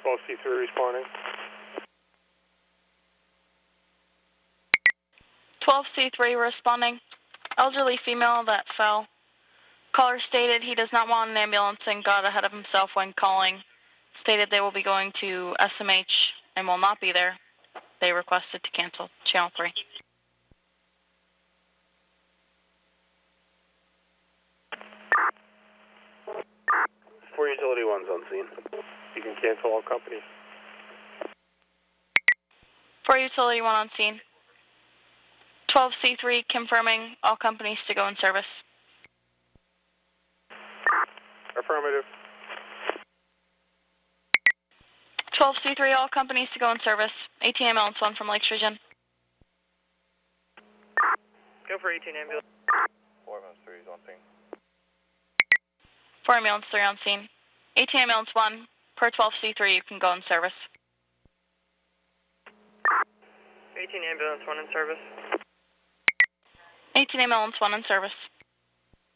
12C3 responding. 12C3 responding. Elderly female that fell. Caller stated he does not want an ambulance and got ahead of himself when calling. Stated they will be going to SMH and will not be there. They requested to cancel Channel 3. 4 Utility 1's on scene. You can cancel all companies. 4 Utility 1 on scene. 12C3 confirming all companies to go in service. Affirmative. 12C3, all companies to go in service. 18 ambulance 1 from Lakes Region. Go for 18 ambulance. 4 ambulance 3 is on scene. 4 ambulance 3 on scene. 18 ambulance 1, per 12C3, you can go in service. 18 ambulance 1 in service. 18 ambulance 1 in service.